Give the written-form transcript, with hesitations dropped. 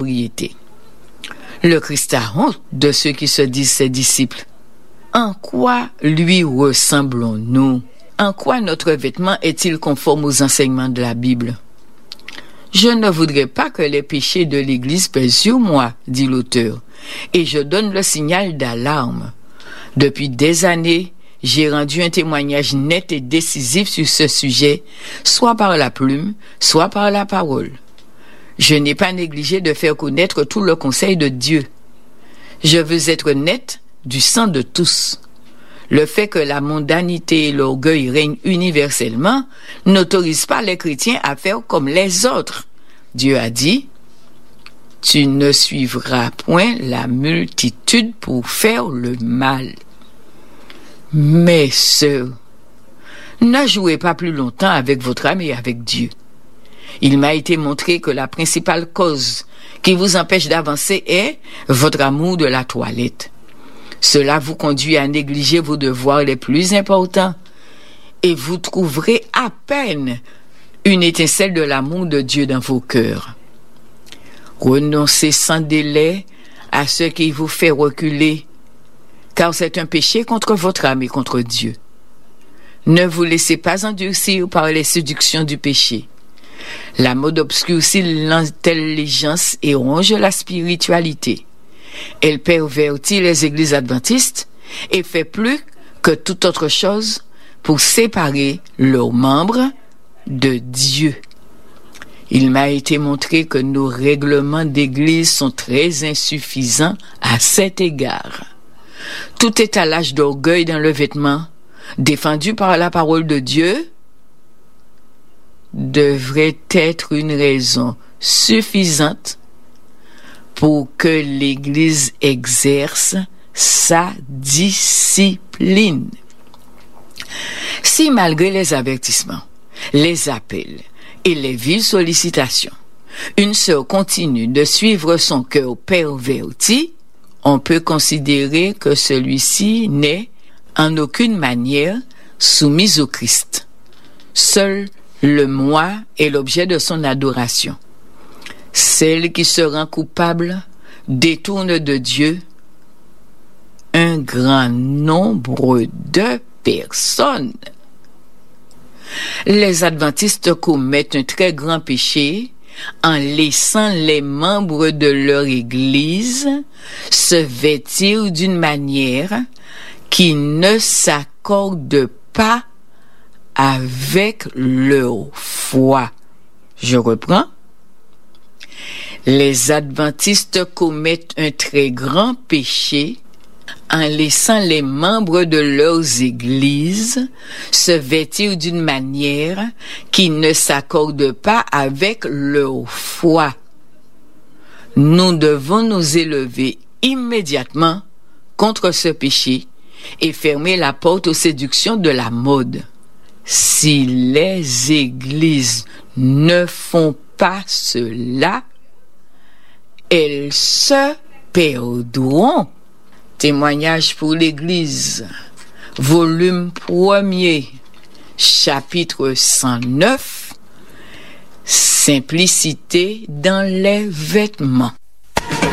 sobriété. Le Christ a honte de ceux qui se disent ses disciples. En quoi lui ressemblons-nous? En quoi notre vêtement est-il conforme aux enseignements de la Bible? Je ne voudrais pas que les péchés de l'Église pèsent sur moi, dit l'auteur, et je donne le signal d'alarme. Depuis des années, j'ai rendu un témoignage net et décisif sur ce sujet, soit par la plume, soit par la parole. Je n'ai pas négligé de faire connaître tout le conseil de Dieu. Je veux être net du sang de tous. Le fait que la mondanité et l'orgueil règnent universellement n'autorise pas les chrétiens à faire comme les autres. Dieu a dit, « Tu ne suivras point la multitude pour faire le mal. » Mes sœurs, ne jouez pas plus longtemps avec votre âme et avec Dieu. Il m'a été montré que la principale cause qui vous empêche d'avancer est votre amour de la toilette. Cela vous conduit à négliger vos devoirs les plus importants et vous trouverez à peine une étincelle de l'amour de Dieu dans vos cœurs. Renoncez sans délai à ce qui vous fait reculer, car c'est un péché contre votre âme et contre Dieu. Ne vous laissez pas endurcir par les séductions du péché. La mode obscurcit l'intelligence et ronge la spiritualité. Elle pervertit les églises adventistes et fait plus que toute autre chose pour séparer leurs membres de Dieu. Il m'a été montré que nos règlements d'église sont très insuffisants à cet égard. Tout étalage d'orgueil dans le vêtement, défendu par la parole de Dieu, devrait être une raison suffisante pour que l'Église exerce sa discipline. Si malgré les avertissements, les appels et les vives sollicitations, une sœur continue de suivre son cœur perverti, on peut considérer que celui-ci n'est en aucune manière soumis au Christ. Seul le moi est l'objet de son adoration. Celle qui se rend coupable détourne de Dieu un grand nombre de personnes. Les adventistes commettent un très grand péché en laissant les membres de leur Église se vêtir d'une manière qui ne s'accorde pas avec leur foi. Je reprends. Les adventistes commettent un très grand péché en laissant les membres de leurs églises se vêtir d'une manière qui ne s'accorde pas avec leur foi. Nous devons nous élever immédiatement contre ce péché et fermer la porte aux séductions de la mode. Si les églises ne font pas cela, elles se perdront. Témoignage pour l'Église, volume 1er, chapitre 109, Simplicité dans les vêtements.